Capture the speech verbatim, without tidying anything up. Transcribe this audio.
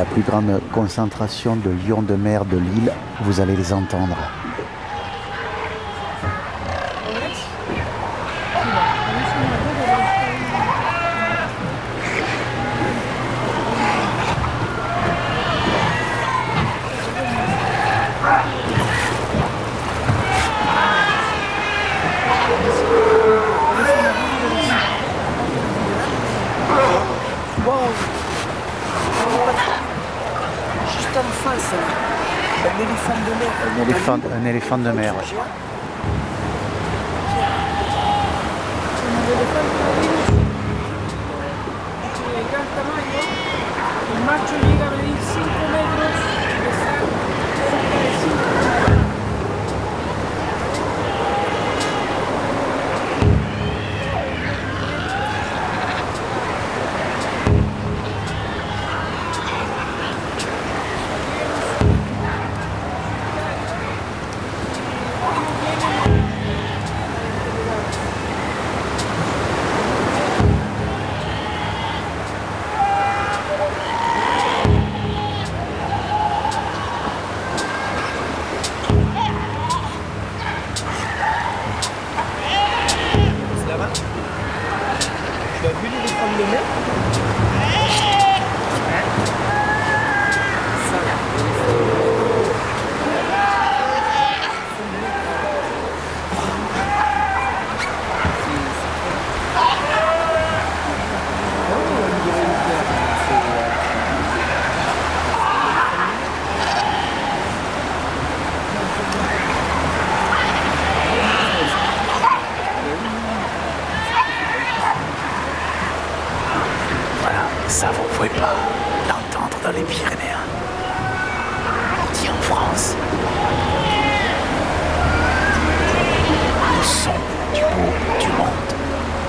la plus grande concentration de lions de mer de l'île. Vous allez les entendre. Juste en face, là. Un éléphant de mer. Un éléphant, un éléphant de mer. Ouais. El macho llega a medir cinco metros y pesa cerca de cinco toneladas. Tu as vu l'éléphant de mer? Ça, Ça, vous pouvez pas l'entendre dans les Pyrénées. Ni en France.